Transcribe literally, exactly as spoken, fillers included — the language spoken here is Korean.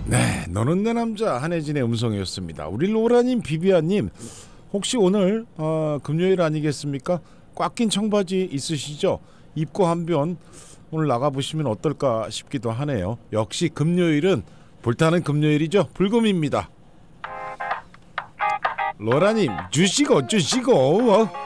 네, 너는 내 남자 한혜진의 음성이었습니다. 우리 로라님, 비비아님, 혹시 오늘 어, 금요일 아니겠습니까? 꽉 낀 청바지 있으시죠? 입고 한번 오늘 나가보시면 어떨까 싶기도 하네요. 역시 금요일은 불타는 금요일이죠. 불금입니다. 로라님, 주시고 주시고. 어?